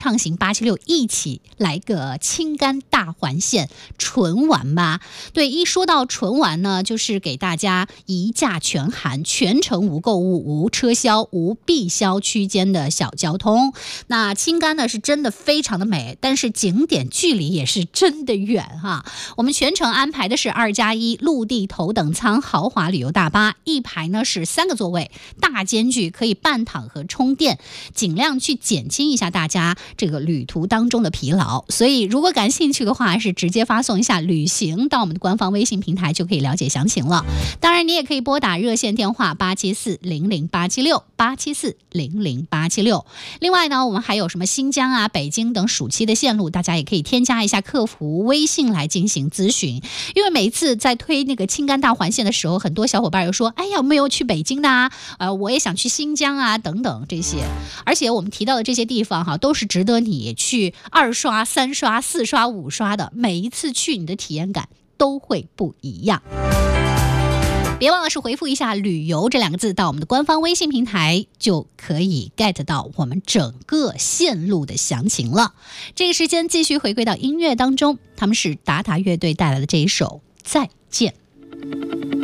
畅行876一起来个青甘大环线纯玩吧。对，一说到纯玩呢，就是给大家一价全含，全程无购物、无车销、无必销区间的小交通。那青甘呢是真的非常的美，但是景点距离也是真的远哈。我们全程安排的是2+1陆地头等舱豪华旅游大巴，一排呢是3个座位，大间距，可以半躺和充电，尽量去减轻一下大家这个旅途当中的疲劳。所以如果感兴趣的话，是直接发送一下旅行到我们的官方微信平台就可以了解详情了。当然你也可以拨打热线电话874-00876，874-00876。另外呢，我们还有什么新疆啊、北京等暑期的线路，大家也可以添加一下客服微信来进行咨询。因为每一次在推那个青甘大环线的时候，很多小伙伴又说，哎呀，有没有去北京的啊？我也想去新疆啊，等等这些。而且我们提到的这些地方哈，都是值得你去2刷、3刷、4刷、5刷的。每一次去，你的体验感都会不一样。别忘了是回复一下旅游这2个字到我们的官方微信平台，就可以 get 到我们整个线路的详情了。这个时间继续回归到音乐当中，他们是达达乐队带来的这一首再见。